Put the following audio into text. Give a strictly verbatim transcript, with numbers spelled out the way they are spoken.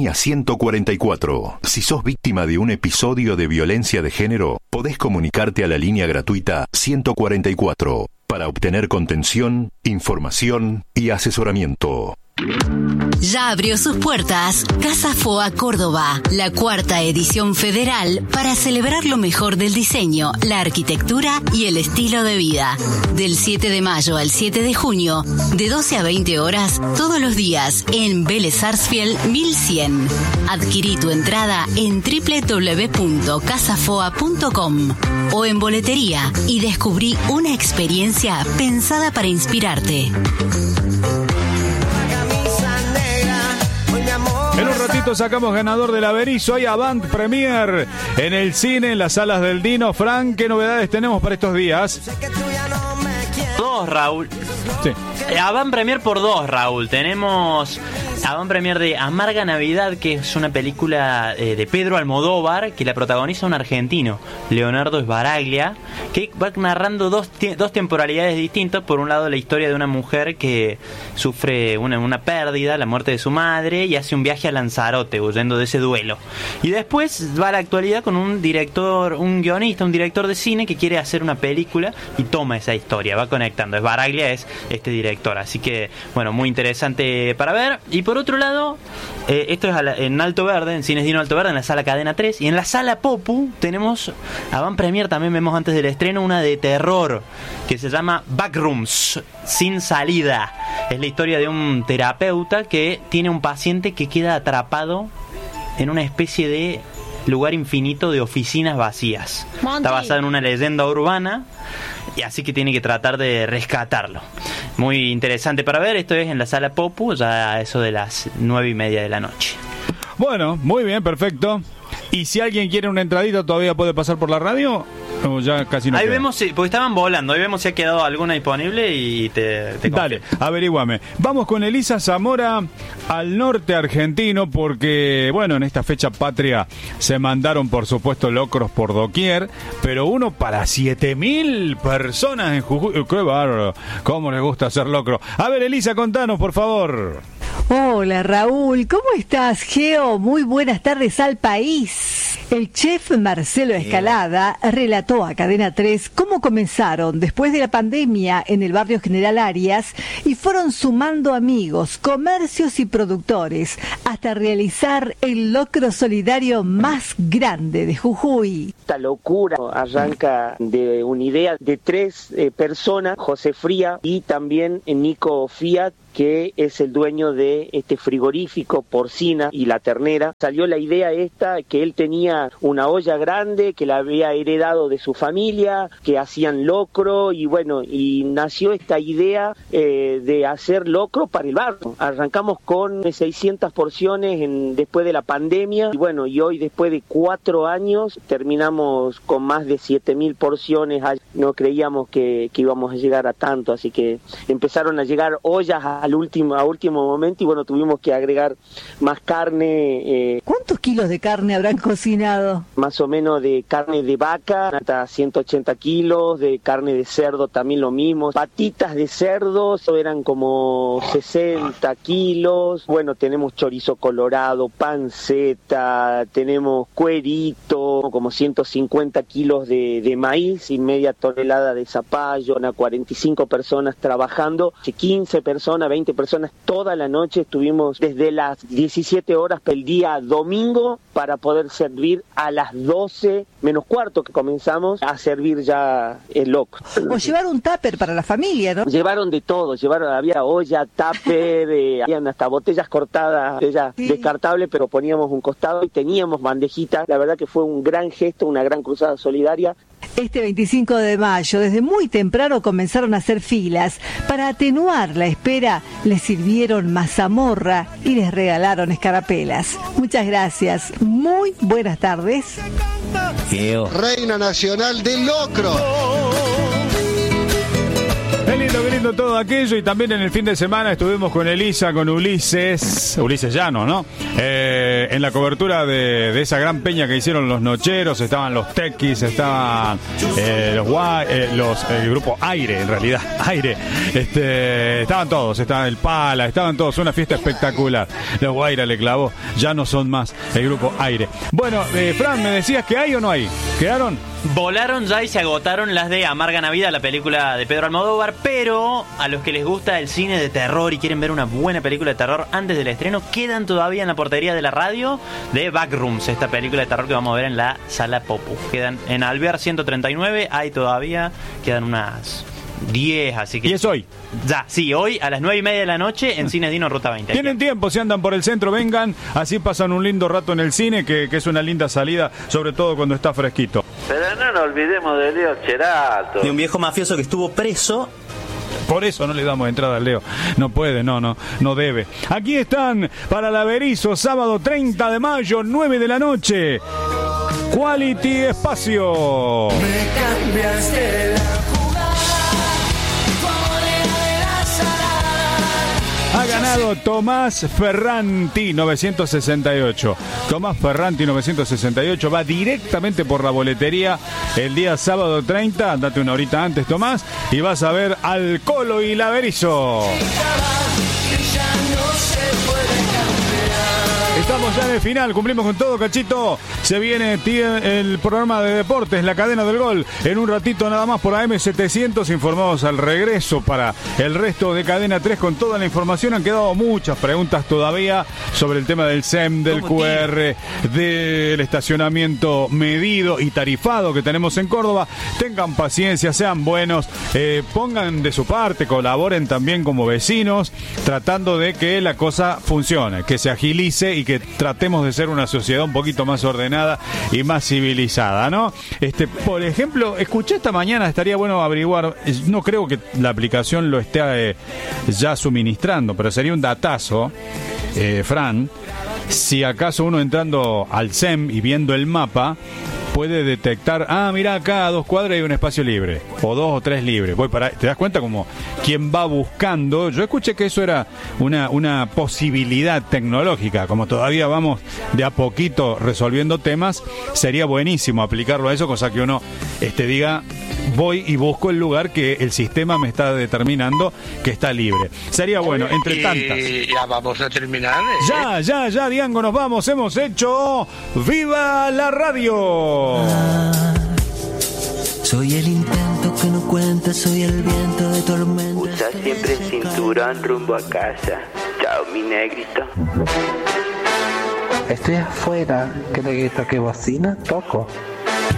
línea ciento cuarenta y cuatro. Si sos víctima de un episodio de violencia de género, podés comunicarte a la línea gratuita ciento cuarenta y cuatro para obtener contención, información y asesoramiento. Ya abrió sus puertas Casa Foa Córdoba, la cuarta edición federal para celebrar lo mejor del diseño, la arquitectura y el estilo de vida. Del siete de mayo al siete de junio, de doce a veinte horas, todos los días en Vélez Sarsfield mil cien. Adquirí tu entrada en doble u doble u doble u punto casa foa punto com o en boletería y descubrí una experiencia pensada para inspirarte. En un ratito sacamos ganador del Averizo. Hay Avant Premier en el cine, en las salas del Dino. Frank, ¿qué novedades tenemos para estos días? Dos, Raúl. Sí. Avant Premier por dos, Raúl. Tenemos Avant Premier de Amarga Navidad, que es una película eh, de Pedro Almodóvar, que la protagoniza un argentino, Leonardo Sbaraglia, que va narrando dos, dos temporalidades distintas. Por un lado, la historia de una mujer que sufre una, una pérdida, la muerte de su madre, y hace un viaje a Lanzarote, huyendo de ese duelo. Y después va a la actualidad con un director, un guionista, un director de cine que quiere hacer una película y toma esa historia, va conectando. Sbaraglia es este director, así que, bueno, muy interesante para ver. Y por otro lado, eh, esto es a la, en Alto Verde, en Cines Dino Alto Verde, en la sala Cadena tres. Y en la sala Popu tenemos Avant Premier, también vemos antes del estreno, una de terror que se llama Backrooms, Sin Salida. Es la historia de un terapeuta que tiene un paciente que queda atrapado en una especie de lugar infinito de oficinas vacías. Monty. Está basada en una leyenda urbana, y así que tiene que tratar de rescatarlo. Muy interesante para ver. Esto es en la sala Popu, ya a eso de las nueve y media de la noche. Bueno, muy bien, perfecto. ¿Y si alguien quiere una entradita, todavía puede pasar por la radio? O ya casi no Ahí queda. vemos, si, porque estaban volando, ahí vemos si ha quedado alguna disponible y te, te Dale, averíguame. Vamos con Elisa Zamora al norte argentino, porque, bueno, en esta fecha patria se mandaron, por supuesto, locros por doquier, pero uno para siete mil personas en Jujuy. ¡Qué bárbaro! ¿Cómo les gusta hacer locro? A ver, Elisa, contanos, por favor. Hola, Raúl, ¿cómo estás, Geo? Muy buenas tardes al país. El chef Marcelo Escalada relató a Cadena tres cómo comenzaron después de la pandemia en el barrio General Arias y fueron sumando amigos, comercios y productores hasta realizar el locro solidario más grande de Jujuy. Esta locura arranca de una idea de tres eh, personas, José Fría y también Nico Fiat, que es el dueño de este frigorífico Porcina y La Ternera. Salió la idea esta, que él tenía una olla grande que la había heredado de su familia, que hacían locro, y bueno, y nació esta idea eh, de hacer locro para el barrio. Arrancamos con seiscientas porciones en, después de la pandemia, y bueno, y hoy después de cuatro años terminamos con más de siete mil porciones. No creíamos que, que íbamos a llegar a tanto, así que empezaron a llegar ollas a al último a último momento, y bueno, tuvimos que agregar más carne. Eh, ¿Cuántos kilos de carne habrán cocinado? Más o menos de carne de vaca, hasta ciento ochenta kilos, de carne de cerdo también lo mismo. Patitas de cerdo eran como sesenta kilos. Bueno, tenemos chorizo colorado, panceta, tenemos cuerito, como ciento cincuenta kilos de, de maíz y media tonelada de zapallo. Unas cuarenta y cinco personas trabajando, quince personas, veinte personas, toda la noche estuvimos desde las diecisiete horas el día domingo para poder servir a las doce menos cuarto que comenzamos a servir ya el locro. O llevar un tupper para la familia, ¿no? Llevaron de todo, llevaron, había olla, tupper, eh, habían hasta botellas cortadas, botellas sí. descartables, pero poníamos un costado y teníamos bandejitas. La verdad que fue un gran gesto, una gran cruzada solidaria. Este veinticinco de mayo, desde muy temprano comenzaron a hacer filas. Para atenuar la espera, les sirvieron mazamorra y les regalaron escarapelas. Muchas gracias. Muy buenas tardes. Reina Nacional del Locro. El lindo, qué lindo todo aquello. Y también en el fin de semana estuvimos con Elisa, con Ulises, Ulises Llano, ¿no? Eh, en la cobertura de, de esa gran peña que hicieron los Nocheros. Estaban los Tequis, estaban eh, los, gua, eh, los el grupo Aire, en realidad, Aire. Este, estaban todos, estaban el Pala, estaban todos, una fiesta espectacular. Los Guaira le clavó, ya no son más el grupo Aire. Bueno, eh, Fran, ¿me decías que hay o no hay? ¿Quedaron? Volaron ya y se agotaron las de Amarga Navidad, la película de Pedro Almodóvar, pero a los que les gusta el cine de terror y quieren ver una buena película de terror antes del estreno, quedan todavía en la portería de la radio de Backrooms, esta película de terror que vamos a ver en la Sala Popu. Quedan en Alvear ciento treinta y nueve, hay todavía, quedan unas diez, así que... ¿Y es hoy? Ya, sí, hoy a las nueve y media de la noche en Cines Dino Ruta veinte. Tienen tiempo, si andan por el centro, vengan, así pasan un lindo rato en el cine, que, que es una linda salida, sobre todo cuando está fresquito. Pero no nos olvidemos de Leo Cherato. De un viejo mafioso que estuvo preso. Por eso no le damos entrada al Leo. No puede, no, no, no debe. Aquí están para la Berizo, sábado treinta de mayo, nueve de la noche. Quality Espacio. Me cambiaste la Ha ganado Tomás Ferranti novecientos sesenta y ocho. Tomás Ferranti novecientos sesenta y ocho va directamente por la boletería el día sábado treinta. Andate una horita antes, Tomás, y vas a ver al Colo y la Berizo. Estamos ya en el final, cumplimos con todo, Cachito. Se viene el programa de deportes, la cadena del gol. En un ratito nada más por A M setecientos, informados al regreso para el resto de Cadena tres con toda la información. Han quedado muchas preguntas todavía sobre el tema del S E M, del Q R, del estacionamiento medido y tarifado que tenemos en Córdoba. Tengan paciencia, sean buenos, eh, pongan de su parte, colaboren también como vecinos, tratando de que la cosa funcione, que se agilice y que tratemos de ser una sociedad un poquito más ordenada y más civilizada, ¿no? Este, por ejemplo, escuché esta mañana, estaría bueno averiguar, no creo que la aplicación lo esté eh, ya suministrando, pero sería un datazo, eh, Fran, si acaso uno entrando al S E M y viendo el mapa puede detectar, ah, mira acá a dos cuadras hay un espacio libre, o dos o tres libres. Voy para, ¿te das cuenta como quien va buscando? Yo escuché que eso era una, una posibilidad tecnológica, como todavía vamos de a poquito resolviendo temas, sería buenísimo aplicarlo a eso, cosa que uno este, diga, voy y busco el lugar que el sistema me está determinando que está libre. Sería bueno, entre tantas. Y ya vamos a terminar. ¿eh? Ya, ya, ya, Diango, nos vamos. Hemos hecho ¡Viva la Radio! Soy el intento que no cuenta, soy el viento de tormenta. Usa siempre el cinturón rumbo a casa. Chao, mi negrito. Estoy afuera, ¿querés que toque bocina? Toco.